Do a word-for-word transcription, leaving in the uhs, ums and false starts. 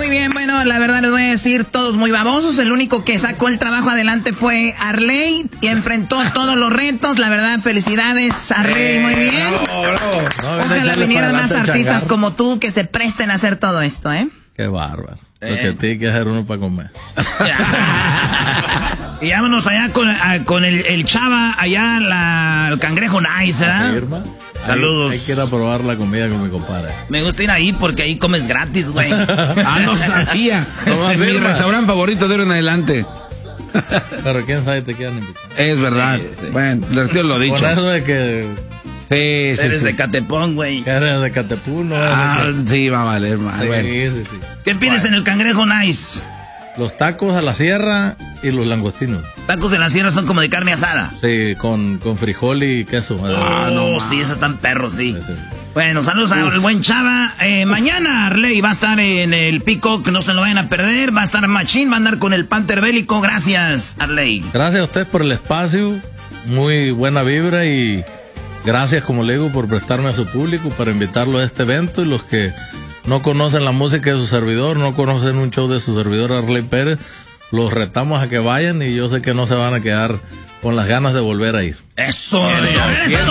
Muy bien, bueno, la verdad les voy a decir, todos muy babosos. El único que sacó el trabajo adelante fue Arley y enfrentó todos los retos. La verdad, felicidades, Arley, muy bien. Bravo, bravo. No, Ojalá vinieran más artistas como tú que se presten a hacer todo esto, ¿eh? Qué bárbaro. Eh. Lo que tiene que hacer uno para comer. Y vámonos allá con, a, con el, el Chava, allá la, el Cangrejo Nice, ¿eh? Saludos. Hay, hay que ir a probar la comida con mi compadre. Me gusta ir ahí porque ahí comes gratis, güey. Ah, no sabía. Es mi restaurante favorito de ahora en adelante. Pero quién sabe te quieran invitar. Es verdad. Sí, sí. Bueno, les retiro lo dicho. Por eso de que... Sí, sí, Eres sí. de Catepón, güey. Eres de Catepún, ¿no? Ah, de... sí, va a valer mal. Sí, bueno. sí, sí. ¿Qué pides bueno. en el Cangrejo Nice? Los tacos a la sierra y los langostinos. Tacos de la sierra son como de carne asada. Sí, con, con frijol y queso. Ah, no, no sí, esos están perros, sí. sí, sí. Bueno, saludos al buen Chava. Eh, mañana Arley va a estar en el Peacock, no se lo vayan a perder. Va a estar Machín, va a andar con el Panther Bélico. Gracias, Arley. Gracias a usted por el espacio. Muy buena vibra y gracias, como le digo, por prestarme a su público para invitarlo a este evento. Y los que no conocen la música de su servidor, no conocen un show de su servidor Arley Pérez, los retamos a que vayan y yo sé que no se van a quedar con las ganas de volver a ir. Eso.